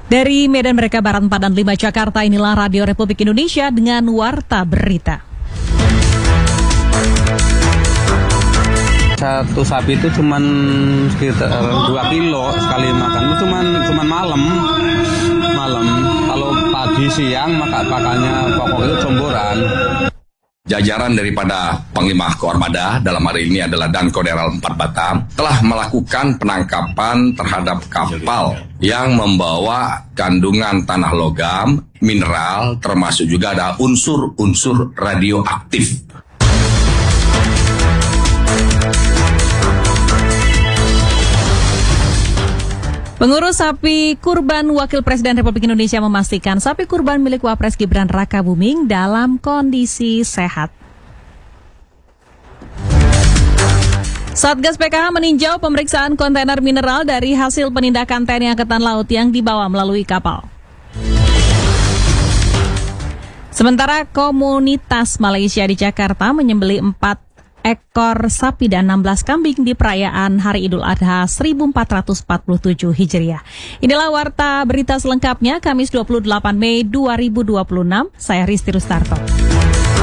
Dari Medan Merdeka Barat 4 dan 5 Jakarta, inilah Radio Republik Indonesia dengan Warta Berita. Satu sapi itu cuman sekitar 2 kilo sekali makan. Itu cuman malam. Kalau pagi siang makannya pokok itu comboran. Jajaran daripada Panglima Koarmada dalam hari ini adalah Dankoderal 4 Batam telah melakukan penangkapan terhadap kapal yang membawa kandungan tanah logam, mineral, termasuk juga ada unsur-unsur radioaktif. Pengurus sapi kurban Wakil Presiden Republik Indonesia memastikan sapi kurban milik Wapres Gibran Rakabuming dalam kondisi sehat. Satgas PKH meninjau pemeriksaan kontainer mineral dari hasil penindakan TNI Angkatan Laut yang dibawa melalui kapal. Sementara komunitas Malaysia di Jakarta menyembelih 4 ekor sapi dan 16 kambing di perayaan Hari Idul Adha 1447 Hijriah. Inilah Warta Berita selengkapnya Kamis 28 Mei 2026. Saya Risti Rustarto.